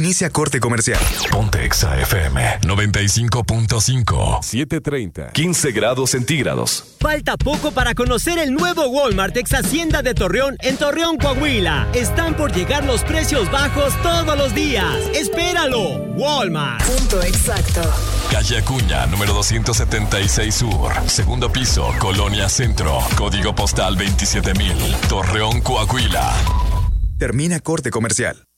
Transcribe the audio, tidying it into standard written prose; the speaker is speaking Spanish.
Inicia corte comercial. Ponte Exa FM 95.5. 7:30. 15 grados centígrados. Falta poco para conocer el nuevo Walmart ex Hacienda de Torreón en Torreón, Coahuila. Están por llegar los precios bajos todos los días. ¡Espéralo! Walmart. Punto exacto. Calle Acuña, número 276 Sur. Segundo piso, Colonia Centro. Código postal 27,000. Torreón, Coahuila. Termina corte comercial.